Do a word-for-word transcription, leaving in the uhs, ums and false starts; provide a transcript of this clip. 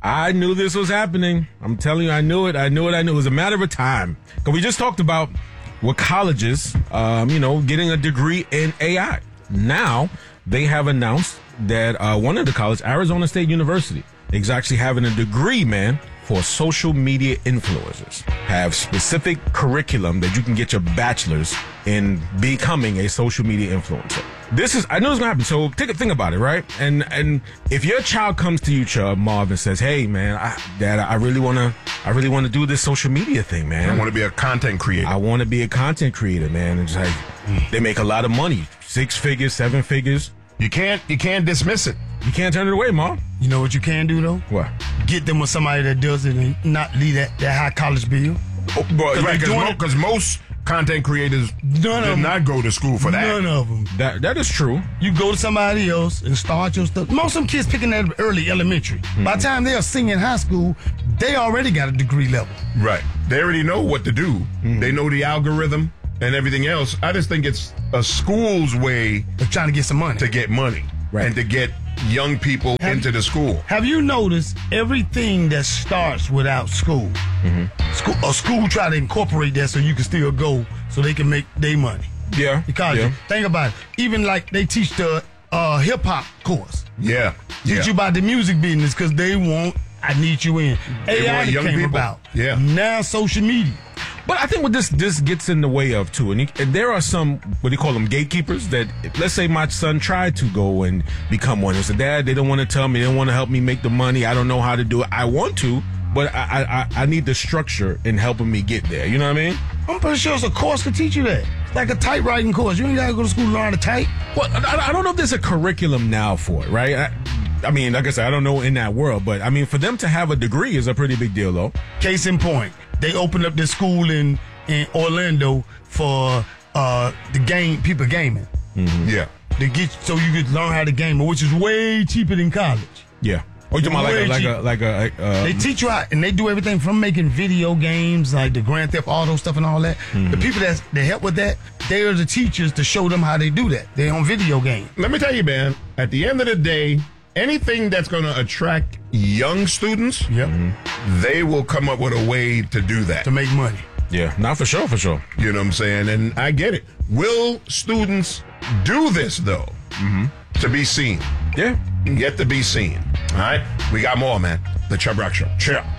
I knew this was happening. I'm telling you, I knew it. I knew it. I knew it was a matter of time. Because we just talked about what colleges, um, you know, getting a degree in A I. Now, they have announced that uh, one of the colleges, Arizona State University, is actually having a degree, man, for social media influencers. Have specific curriculum that you can get your bachelor's in becoming a social media influencer. This is, I know it's gonna happen. So take a think about it, right? And and if your child comes to you, Chubb, Marv, and says, "Hey, man, I, Dad, I really wanna, I really wanna do this social media thing, man. I want to be a content creator. I want to be a content creator, man." And just like mm. they make a lot of money, six figures, seven figures. You can't, you can't dismiss it. You can't turn it away, Mom. You know what you can do though? What? Get them with somebody that does it and not leave that, that high college bill. Oh, but, right, because mo- most content creators None did of not go to school for that. None of them. That that is true. You go to somebody else and start your stuff. Most of them kids picking that early elementary. Mm-hmm. By the time they are senior in high school, they already got a degree level. Right. They already know what to do. Mm-hmm. They know the algorithm and everything else. I just think it's a school's way of trying to get some money. To get money. Right. And to get young people have, into the school. Have you noticed everything that starts without school? Mm-hmm. School a school try to incorporate that so you can still go so they can make their money. Yeah. Because yeah. think about it. Even like they teach the uh, hip hop course. Yeah. Teach yeah. you about the music business because they want, I need you in. They A I young came people. about. Yeah. Now social media. But I think what this this gets in the way of too, and, you, and there are some what do you call them gatekeepers that let's say my son tried to go and become one. He said, "Dad, they don't want to tell me, they don't want to help me make the money. I don't know how to do it. I want to, but I I, I need the structure in helping me get there." You know what I mean? I'm pretty sure it's a course to teach you that. It's like a typewriting course. You ain't gotta go to school to learn how to type. Well, I, I don't know if there's a curriculum now for it, right? I, I mean, like I said, I don't know in that world, but I mean, for them to have a degree is a pretty big deal, though. Case in point, they opened up this school in, in Orlando for uh, the game people gaming. Mm-hmm. Yeah, to get so you could learn how to game, which is way cheaper than college. Yeah. Oh, you talking about like a, like a like a uh, they teach you how, and they do everything from making video games like the Grand Theft Auto stuff and all that. Mm-hmm. The people that that help with that, they are the teachers to show them how they do that. They're on video games. Let me tell you, man. At the end of the day, anything that's going to attract young students, yep. mm-hmm. they will come up with a way to do that. To make money. Yeah, not for sure, for sure. You know what I'm saying? And I get it. Will students do this, though? Mm-hmm. To be seen. Yeah. Yet to be seen. All right? We got more, man. The Chubb Rock Show. Chill.